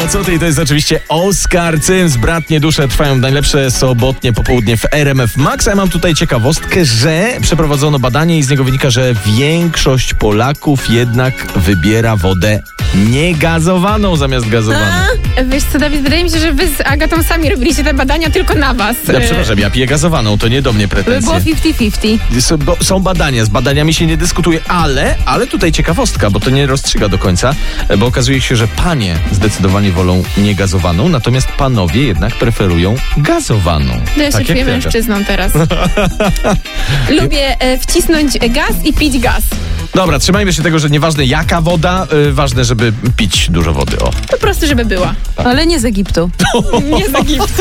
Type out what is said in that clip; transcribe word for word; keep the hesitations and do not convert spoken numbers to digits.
No co ty, to jest oczywiście Oskar Cyms, Bratnie dusze trwają najlepsze sobotnie popołudnie w R M F Max. A ja mam tutaj ciekawostkę, że przeprowadzono badanie i z niego wynika, że większość Polaków jednak wybiera wodę niegazowaną zamiast gazowaną. A, wiesz co, Dawid, wydaje mi się, że wy z Agatą sami robiliście te badania tylko na was. Ja przepraszam, ja piję gazowaną, to nie do mnie By pretensje. było pięćdziesiąt pięćdziesiąt. Są, bo są badania, z badaniami się nie dyskutuje, ale, ale tutaj ciekawostka, bo to nie rozstrzyga do końca, bo okazuje się, że panie zdecydowanie wolą niegazowaną, natomiast panowie jednak preferują gazowaną. No ja się Tak jak czuję ty, Aga. mężczyzną teraz. Lubię e, wcisnąć gaz i pić gaz. Dobra, trzymajmy się tego, że nieważne jaka woda, y, ważne, żeby pić dużo wody. O. Po prostu, żeby była. Ale nie z Egiptu. Nie z Egiptu.